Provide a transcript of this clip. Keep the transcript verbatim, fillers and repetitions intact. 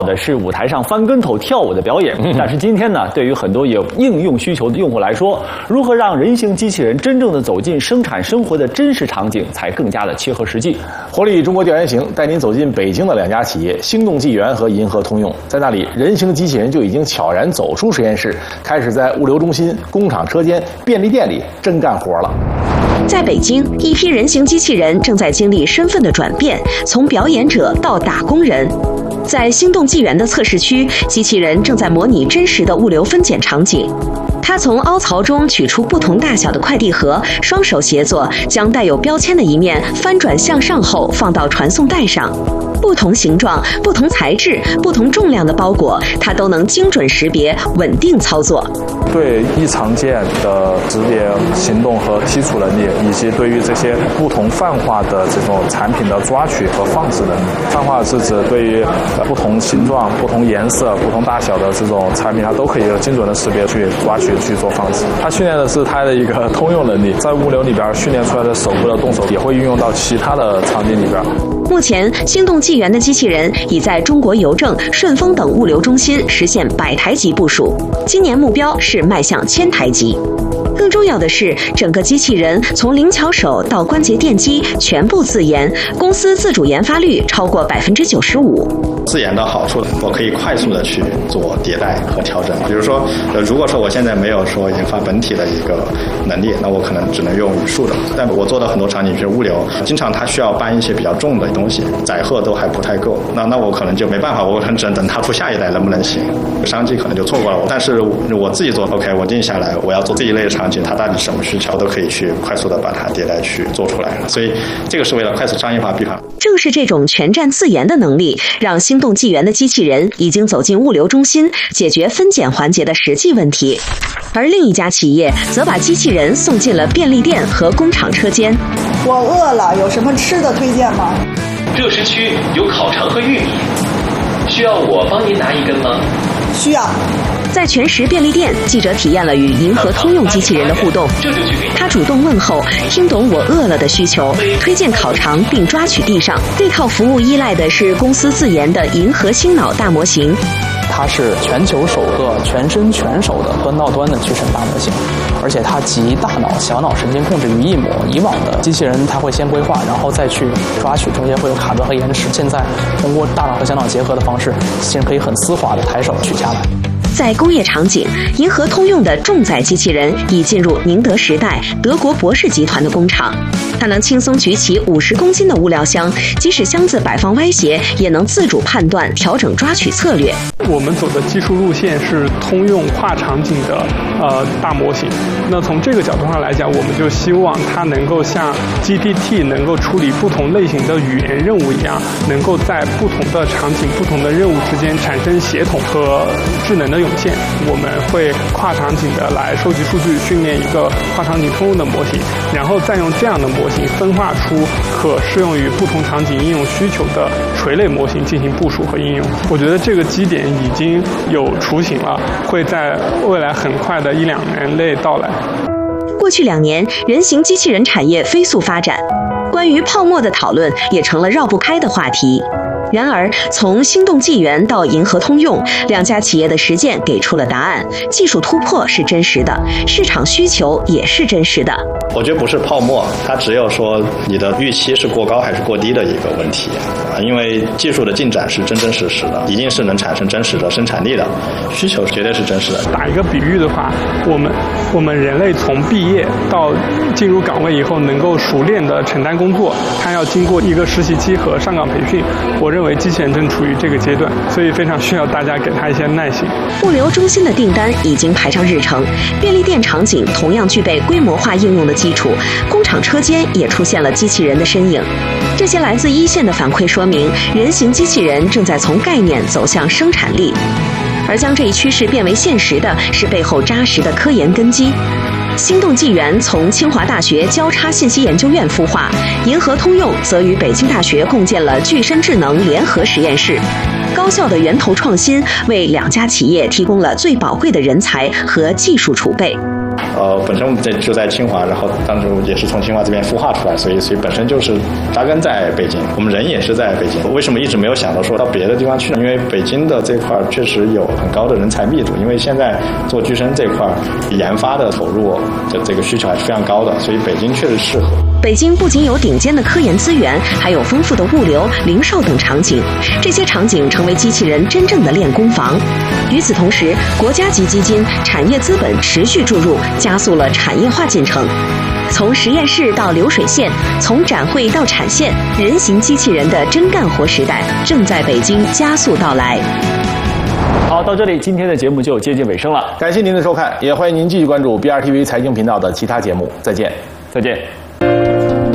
的是舞台上翻跟头跳舞的表演，但是今天呢，对于很多有应用需求的用户来说，如何让人形机器人真正的走进生产生活的真实场景，才更加的切合实际。 活力中国调研行带您走进北京的两家企业星动纪元和银河通用，在那里，人形机器人就已经悄然走出实验室，开始在物流中心、工厂车间、便利店里真干活了。 在北京，一批人形机器人正在经历身份的转变，从表演者到打工人。在星动纪元的测试区，机器人正在模拟真实的物流分拣场景。它从凹槽中取出不同大小的快递盒，双手协作，将带有标签的一面翻转向上后放到传送带上。不同形状、不同材质、不同重量的包裹，它都能精准识别、稳定操作。 对异常件的识别、行动和剔除能力，以及对于这些不同泛化的这种产品的抓取和放置能力。泛化是指对于不同形状、不同颜色、不同大小的这种产品，它都可以精准的识别去抓取去做放置。它训练的是它的一个通用能力，在物流里边训练出来的手部的动手也会运用到其他的场景里边。 目前，星动纪元的机器人已在中国邮政、顺丰等物流中心实现百台级部署，今年目标是迈向千台级。更重要的是，整个机器人从灵巧手到关节电机全部自研，公司自主研发率超过百分之九十五。 自研的好处，我可以快速的去做迭代和调整。比如说，呃，如果说我现在没有说研发本体的一个能力，那我可能只能用语数的。但我做的很多场景，比如物流，经常它需要搬一些比较重的东西，载荷都还不太够，那那我可能就没办法，我可能只能等它出下一代能不能行，商机可能就错过了。但是我自己做 ，OK， 我定下来，我要做这一类的场景，它到底什么需求，都可以去快速的把它迭代去做出来。所以这个是为了快速商业化闭环。 正是这种全站自研的能力，让星动纪元的机器人已经走进物流中心，解决分拣环节的实际问题。而另一家企业则把机器人送进了便利店和工厂车间。 我饿了，有什么吃的推荐吗？ 热食区有烤肠和玉米，需要我帮您拿一根吗？ 需要。 在全食便利店，记者体验了与银河通用机器人的互动。他主动问候，听懂我饿了的需求，推荐烤肠并抓取地上。这套服务依赖的是公司自研的银河星脑大模型。 它是全球首个全身全手的端到端的矩阵大模型，而且它集大脑、小脑神经控制于一模。以往的机器人它会先规划，然后再去抓取，中间会有卡顿和延迟。现在通过大脑和小脑结合的方式，机器人可以很丝滑的抬手取下来。 在工业场景，银河通用的重载机器人已进入宁德时代、德国博士集团的工厂。它能轻松举起五十公斤的物料箱，即使箱子摆放歪斜，也能自主判断、调整抓取策略。 我们走的技术路线是通用跨场景的呃大模型。那从这个角度上来讲，我们就希望它能够像 G P T 能够处理不同类型的语言任务一样，能够在不同的场景、不同的任务之间产生协同和智能的涌现。我们会跨场景的来收集数据，训练一个跨场景通用的模型，然后再用这样的模型分化出可适用于不同场景应用需求的垂类模型进行部署和应用。我觉得这个基点已经有雏形了，会在未来很快的一两年内到来。 过去两年，人形机器人产业飞速发展，关于泡沫的讨论也成了绕不开的话题。然而，从星动纪元到银河通用，两家企业的实践给出了答案：技术突破是真实的，市场需求也是真实的。 我觉得不是泡沫，它只有说你的预期是过高还是过低的一个问题啊。因为技术的进展是真真实实的，一定是能产生真实的生产力的，需求绝对是真实的。 打一个比喻的话，我们我们人类从毕业到进入岗位以后，能够熟练的承担工作，它要经过一个实习期和上岗培训。我认为机器人正处于这个阶段，所以非常需要大家给它一些耐心。 物流中心的订单已经排上日程，便利店场景同样具备规模化应用的基础，工厂车间也出现了机器人的身影。这些来自一线的反馈说明，人形机器人正在从概念走向生产力，而将这一趋势变为现实的是背后扎实的科研根基。星动纪元从清华大学交叉信息研究院孵化，银河通用则与北京大学共建了具身智能联合实验室。高效的源头创新为两家企业提供了最宝贵的人才和技术储备。 呃，本身我们在就在清华，然后当时也是从清华这边孵化出来，所以所以本身就是扎根在北京，我们人也是在北京。为什么一直没有想到说到别的地方去呢？因为北京的这块确实有很高的人才密度，因为现在做具身这块研发的投入的这个需求还是非常高的，所以北京确实适合。 北京不仅有顶尖的科研资源，还有丰富的物流、零售等场景，这些场景成为机器人真正的练功房。与此同时，国家级基金、产业资本持续注入，加速了产业化进程。从实验室到流水线，从展会到产线，人形机器人的真干活时代正在北京加速到来。 好，到这里今天的节目就接近尾声了， 感谢您的收看，也欢迎您继续关注 B R T V 财经频道的其他节目。再见， 再见。